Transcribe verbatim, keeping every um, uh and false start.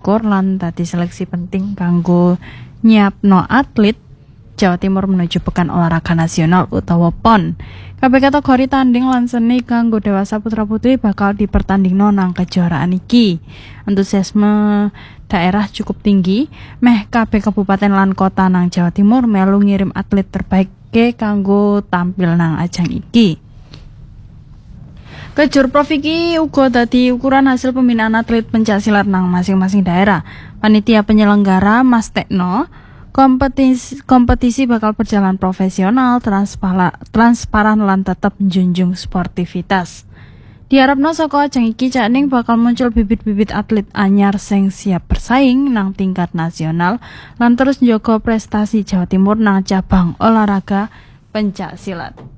likur lan dadi seleksi penting kanggo nyiapno atlet Jawa Timur menuju Pekan Olahraga Nasional utawa P O N. Kabeh kategori tanding lan seni kanggo dewasa putra-putri bakal dipertandingno nang kejuaraan iki. Antusiasme daerah cukup tinggi, meh kabeh kabupaten lan kota nang Jawa Timur melu ngirim atlet terbaik ke kanggo tampil nang ajang iki. Kejur Prof iki uga dadi ukuran hasil pembinaan atlet pencaksilat nang masing-masing daerah. Panitia penyelenggara Mas Tekno, kompetisi, kompetisi bakal berjalan profesional, transpala, transparan lan tetap menjunjung sportivitas. Diharapno saka ajang iki cakning bakal muncul bibit-bibit atlet anyar sing siap bersaing nang tingkat nasional lan terus njaga prestasi Jawa Timur nang cabang olahraga pencaksilat.